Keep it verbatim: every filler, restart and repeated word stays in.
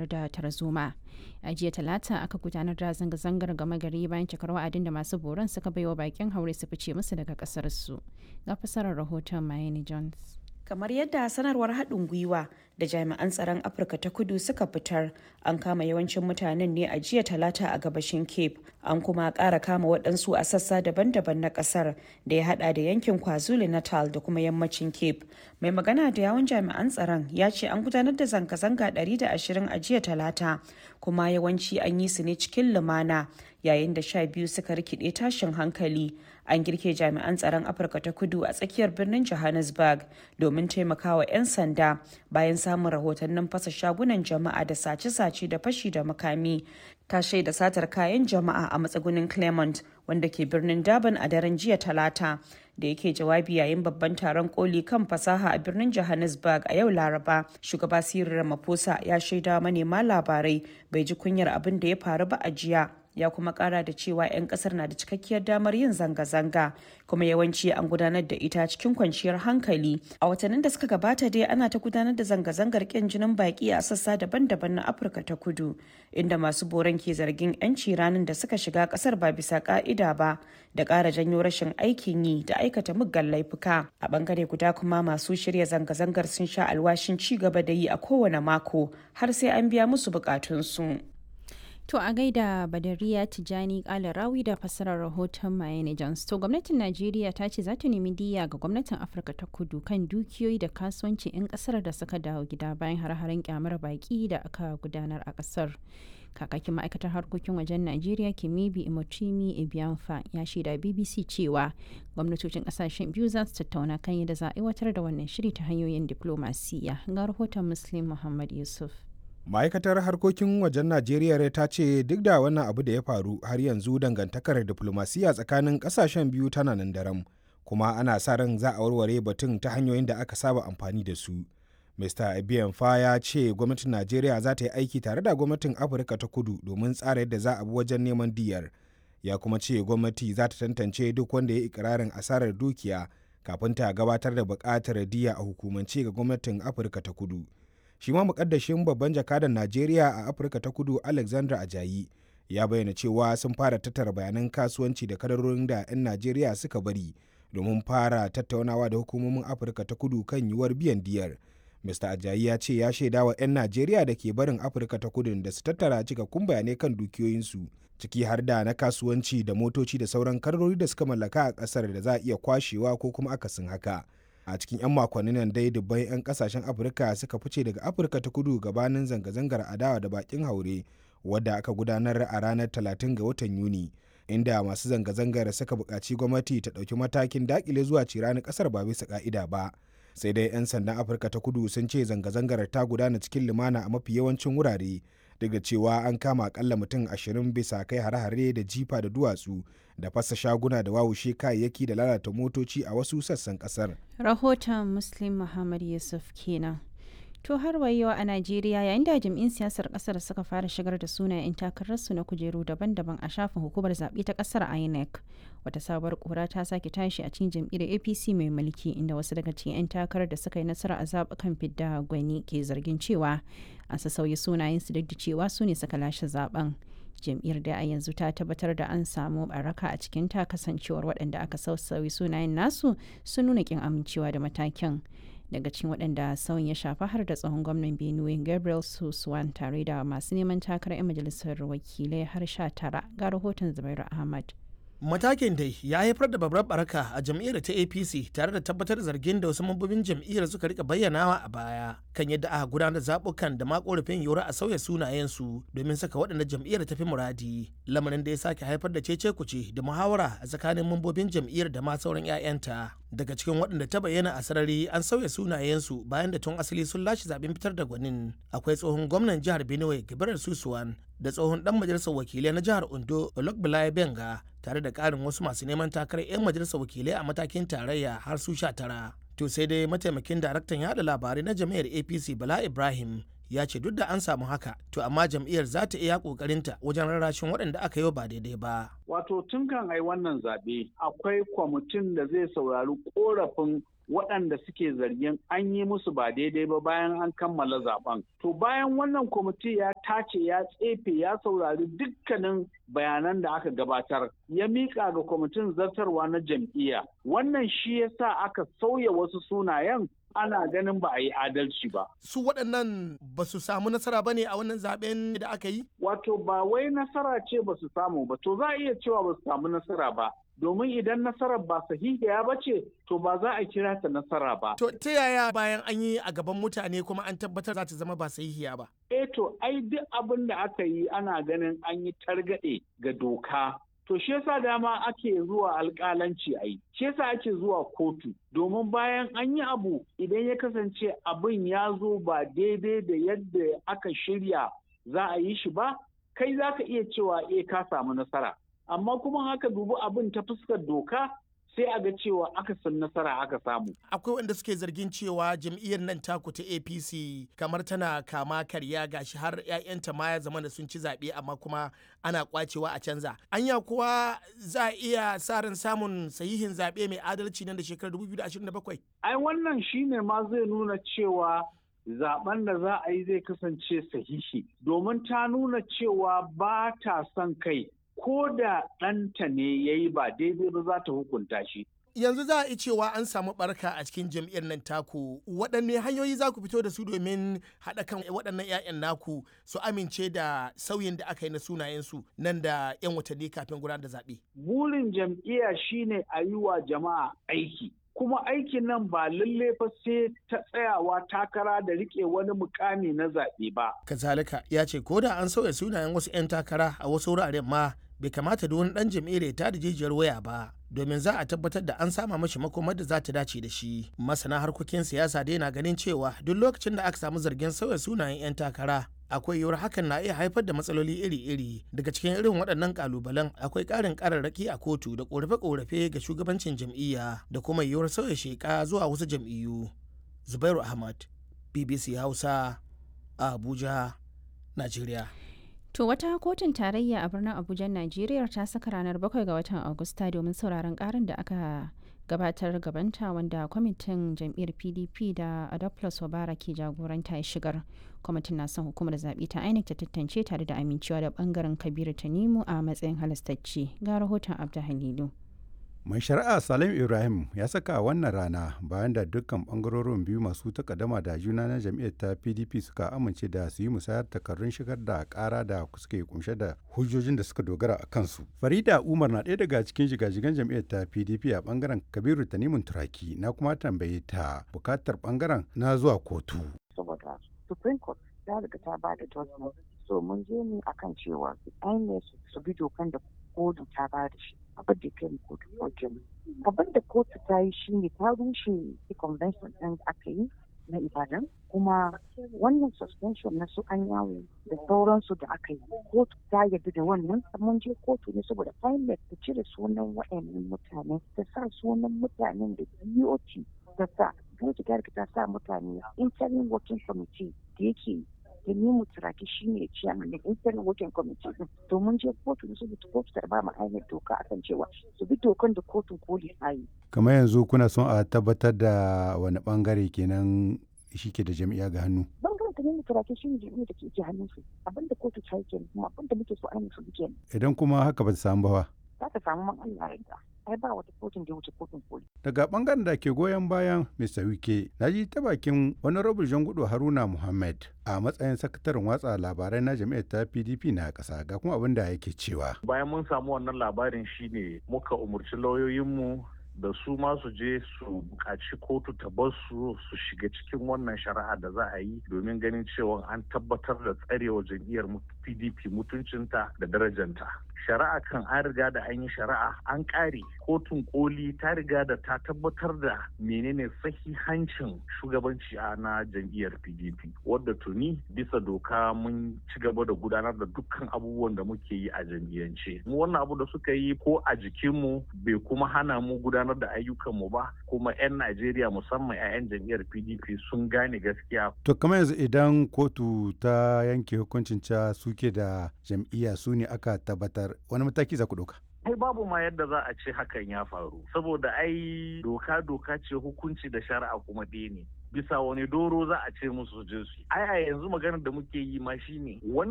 tayar da tarzoma. A jiya Talata aka gudanar da zanga-zangar gama gari bayan cikar wa'adin da masu boron suka baiwa bakin haure su fice musu daga kasar su. Ga fasarar rahoton Mayeni Jones. Kamar yadda sanarwar haɗin gwiwa da jami'an tsaron Afirka ta Kudu suka fitar, an kama yawancin mutanen ne a jiya Talata a gabashin Cape, an kuma ƙara kama waɗansu a sassa daban-daban na ƙasar da ya haɗa da yankin KwaZulu-Natal da kuma yammacin Cape. Mai magana da yawun jami'an tsaron ya ce an gudanar da zanga-zanga ɗari da ashirin a jiya Talata, kuma yawanci an yi su ne cikin lumana, yayin da sha biyu suka rikide tashin hankali. An girke jami'an tsaron Afirka ta Kudu a tsakiyar birnin Johannesburg domin taimakawa 'yan sanda bayan samun rahotannin fasa shagunan jama'a da sace-sace da fashi da makami. Ta shaida satar kayan jama'a a matsugunin Claremont wanda ke birnin Durban a daren jiya Talata. Da yake jawabi yayin babban taron koli kan fasaha a birnin Johannesburg a yau Laraba, shugaba Cyril Ramaphosa ya shaida manema labarai bai ji kunyar abin da ya faru ba a jiya. Ya kuma kara da cewa 'yan kasar na da cikakkiyar damar yin zanga-zanga, kuma yawanci an gudanar da ita cikin kwanciyar hankali. A watannin da suka gabata dai ana ta gudanar da zanga-zangar ƙin jinin baki a sassa daban-daban na Afirka ta Kudu, inda masu boron ke zargin 'yanci ranar da suka shiga kasar ba bisa ka'ida ba, da ƙara janyo rashin aikin yi da aikata muggan laifuka. A bangare guda kuma masu shirya zanga-zangar sun sha alwashin ci gaba da yi a kowane mako har sai an biya musu bukatunsu. To a gaida Badariya Tijani Kalarawi da fassarar rahoton Mayene Jones. To gwamnatin Najeriya ta ce za ta nemi diya ga gwamnatin Afirka ta Kudu kan dukiyoyi da kasuwanci 'yan kasar da suka dawo gida bayan har-haren kyamar baki da aka gudanar a kasar. Kakakin ma'aikatar harkokin wajen Najeriya Kemibi Imotimi Ibiamfa ya shaida B B C cewa gwamnatocin kasashen biyu za su tattauna kan yadda za a aiwatar da wannan shiri ta hanyoyin diplomasiya. Ga rahoton Muslim Muhammad Yusuf. Ma'aikatar harkokin wajen Najeriya ta ce duk da wannan abu da ya faru har yanzu dangantakar diplomasiya tsakanin kasashen biyu tana nan daram, kuma ana sa ran za a warware batun ta hanyoyin da aka saba amfani da su. Mista Ebiyanfa ya ce gwamnatin Najeriya za ta yi aiki tare da gwamnatin Afirka ta Kudu domin tsara yadda za a bi wajen neman diyar. Ya kuma ce gwamnati za ta tantance duk wanda ya yi ikirarin asarar dukiya kafin ta gabatar da buƙatar diya a hukumance ga gwamnatin Afirka ta Kudu. Shi ma mukaddashin babban jakadan Najeriya a Afirka ta Kudu Alexander Ajayi ya bayyana cewa sun fara tattara bayanan kasuwanci da kadarorin da 'yan Najeriya suka bari domin fara tattaunawa da hukumomin Afirka ta Kudu kan yiwuwar biyan diyar. Mista Ajayi ya ce ya shaida wa 'yan Najeriya da ke barin Afirka ta Kudu da su tattara cikakkun bayanai kan dukiyoyinsu, ciki har da na kasuwanci da motoci da sauran kadarori da suka mallaka a ƙasar da za a iya kwashewa ko kuma akasin haka. A cikin 'yan makonnin nan dai dubban 'yan kasashen Afirka suka fice daga Afirka ta Kudu gabanin zanga-zangar adawa da bakin haure wadda aka gudanar a ranar talatin ga watan Yuni, inda masu zanga-zangar suka buƙaci gwamnati ta ɗauki matakin daƙile zuwa cirani ƙasar ba bisa ƙa'ida ba. Sai dai 'yan sandan Afirka ta Kudu sun ce zanga-zangar ta gudana cikin lumana a mafi yawancin wurare, duk da cewa an kama akalla mutum ashirin bisa kai hare-hare da jifa da duwatsu da fasa shaguna da wawushe kayayyaki da lalata motoci a wasu sassan kasar. Rahoton Muslim Muhammad Yusuf kenan. To har wayo a Najeriya, yayin da jami'in siyasar kasar suka fara shigar da sunayen takararsu na kujeru daban-daban a shafin hukumar zaɓe ta kasar I N E C. Wata sabuwar kura ta sake tashi a cikin jam'iyyar A P C mai mulki, inda wasu daga cikin 'yan takarar da suka yi nasara a zaɓukan fidda gwani ke zargin cewa an sassauya sunayensu duk da cewa su ne suka lashe zaben. Jam'iyyar da a yanzu ta tabbatar da an samu baraka a cikin ta kasancewar waɗanda aka sassauya sunayen nasu sun nuna kin amincewa da matakin. Daga cikin waɗanda sauyin ya shafa har da tsohon gwamnan Benue Gabriel Suswan tare da masu neman takarar 'yan majalisar wakilai har sha tara. Ga rahoton Zubairu Ahmad. Matakin dai ya haifar da babbar baraka a jam'iyyar ta A P C tare da tabbatar da zargin da wasu mambobin jam'iyyar suka rika bayyanawa a baya kan yadda aka gudanar zaɓukan da ma korafin yiwuwar a sauya sunayensu domin saka waɗanda jam'iyyar ta fi muradi, lamarin da ya sake haifar da cece kuce da muhawara a tsakanin mambobin jam'iyyar da ma sauran 'ya'yanta. Daga cikin waɗanda ta bayyana a sarari an sauya sunayensu bayan da tun asali sun lashe zaɓen fitar da gwanin, akwai tsohon gwamnan jihar Benue Gabriel Suswan da tsohon dan majalisar wakilai na jihar Ondo Olokbalaye Benga, tare da ƙarin wasu masu neman takarar 'yan majalisar wakilai a matakin tarayya har su sha tara. To sai dai mataimakin daraktan yada labarai na jam'iyyar A P C Bala Ibrahim ya ce duk da an samu haka, to amma jam'iyyar za ta iya kokarinta wajen rarrashin waɗanda aka yi ba daidai ba. Wato tun kan ai wannan zaɓe akwai kwamitin da zai saurari korafin waɗanda suke zargin an yi musu ba daidai ba bayan an kammala zaben. To bayan wannan kwamiti ya tace ya tsefe ya saurari dukkanin bayanan da aka gabatar ya miƙa ga kwamitin zartarwa na jam'iyya. Wannan shi ya sa aka sauya wasu sunayen ana ganin ba a yi adalci ba. Su waɗannan ba su samu nasara ba ne a wannan zaben da aka yi? Wato ba wai nasara ce ba su samu ba, to za a iya cewa ba su samu nasara ba. Domin idan nasarar ba sahihiya ba ce, to ba za a kira ta nasara ba. To ta yaya bayan an yi a gaban mutane kuma an tabbatar za ta zama ba sahihiya ba? Eh to ai duk abin da aka yi ana ganin an yi targaɗe ga doka. To shi yasa dama ake zuwa alƙalanci a yi, shi yasa ake zuwa kotu, domin bayan an yi abu idan ya kasance abin ya zo ba daidai da yadda aka shirya za a yi shi ba, kai za ka iya cewa eh ka samu nasara. Amma kuma haka dubi abin ta fuskar doka sai a ga cewa aka san nasara aka samu. Akwai wanda suke zargin cewa jam'iyyar nan taku ta A P C kamar tana kama karya gashi har 'ya'yanta ma ya zama da sun ci zaɓe amma kuma ana kwacewa a canza. Anya kuwa za a iya sa ran samun sahihin zaɓe mai adalci nan da shekarar dubu biyu da ashirin da bakwai? Ai wannan shine ma zai nuna cewa zaben da za a yi zai kasance sahihi domin ta nuna cewa ba ta son kai. Ko da ɗanta ne ya yi ba daidai ba za ta hukunta shi. Yanzu za a yi cewa an samu barka a cikin jam'iyyar nan taku, waɗanne hanyoyi za ku fito da su domin haɗa kan waɗannan 'ya'yan naku su amince da sauyin da aka yi na sunayensu nan da 'yan watanni kafin gudanar da zaɓe? Burin jam'iyya shine a yi wa jama'a aiki. Kuma aikin nan ba lalle fa sai ta tsayawa takara da rike wani mukami na zaɓe ba. Kazalika ya ce ko da an sauya sunayen wasu 'yan takara a wasu wuraren ma bai kamata da wani ɗan jam'iyyar ta da jijiyar waya ba domin za a tabbatar da an sama mashi makomar da za ta dace da shi. Masana harkokin siyasa dai na ganin cewa duk lokacin da aka samu zargin sauya sunayen 'yan takara akwai yiwuwar hakan na iya haifar da matsaloli iri-iri. Daga cikin irin waɗannan kalubalen akwai ƙarin ƙararraki a kotu da ƙorafe-ƙorafe ga shugabancin jam'iyya da kuma yiwuwar sauya sheƙa zuwa wasu jam'iyyu. Zubairu Ahmad, B B C Hausa, Abuja, Najeriya. To wata kotun tarayya a birnin Abuja, Najeriya ta saka ranar bakwai ga watan Agusta domin sauraron ƙarin da aka gabatar gabanta wanda kwamitin jam'iyyar P D P da Adolphus Wabara ke jagoranta ya shigar. Kwamitin na son hukumar zaɓe ta I N E C ta tantance tare da amincewa da ɓangaren Kabiru Tanimu a matsayin halastacce. Ga rahoton Abda Halilu. Mai shari'a Salim Ibrahim ya saka wannan rana bayan da dukkan bangarorin biyu masu takaddama da juna na jam'iyyar ta P D P suka amince da su yi musayar takardun shigar da kara da suke kunshe da hujjojin da suka dogara a kansu. Farida Umar na ɗaya daga cikin jigajigan jam'iyyar ta P D P a bangaren Kabiru Tanimun Turaki, na kuma tambaye ta bukatar bangaren na zuwa kotu. Saboda Supreme Court ta riga ta ba da judgment, so mun je ne akan cewa I N E C su bi dokan da kotu ta ba da shi. Abin da kai kotu wajen abin da kotu ta yi shi ne ta rushe convention ɗin da aka yi na Ibadan, kuma wannan suspension na su an yawo da sauransu da aka yi kotu ta yarda da wannan. Mun je kotu ne saboda I N E C ta cire sunan waɗannan mutane ta sa sunan mutanen da B O T ta sa B O T ta ta sa mutane interim working committee da yake da ni mu turaki shi ne ciyaman da interim working committee din. To mun je kotu ne saboda kotu ta ba mu ainihin doka akan cewa su bi dokan da kotun koli ta yi. Kamar yanzu kuna son a tabbatar da wani bangare kenan shi ke da jam'iyya ga hannu? Bangaren ta ne mu turaki shi ne jam'iyya da ke ke hannun su. Abin da kotu ta yi kenan kuma abin da muke so ainihin su bi kenan. Idan kuma haka ba ta samu ba. Za ta samu man Allah ya ai ba wata kotun da wuce kotun koli. Daga bangaren da ke goyon bayan Mister Wike, na ji ta bakin Honorable Jangudu Haruna Muhammad a matsayin sakataren watsa labarai na jami'ar ta P D P na ƙasa, ga kuma abin da yake cewa. Bayan mun samu wannan labarin shine muka umurci lauyoyinmu da su ma su je su buƙaci kotu ta bar su su shiga cikin wannan shari'a da za a yi domin ganin cewa an tabbatar da tsarewa jam'iyyar P D P mutuncinta da darajanta. Shari'a kan an riga da an yi shari'a an ƙare, kotun koli ta riga da ta tabbatar da menene sahihancin shugabanci a na jam'iyyar P D P, wadda tuni bisa doka mun ci gaba da gudanar da dukkan abubuwan da muke yi a jam'iyyance. Mu wannan abu da suka yi ko a jikinmu bai kuma hana mu gudanar da ayyukanmu ba, kuma 'yan Najeriya musamman 'ya'yan jam'iyyar P D P sun gane gaskiya. To kamar yanzu idan kotu ta yanke hukuncin ca suke da jam'iyya su ne aka tabbatar, wani mataki za ku ɗauka? ai babu ma yadda za a ce hakan ya faru saboda ai doka doka ce hukunci da shari'a kuma ɗaya ne bisa wani doro za a ce musu je su ai a yanzu maganar da muke yi ma shine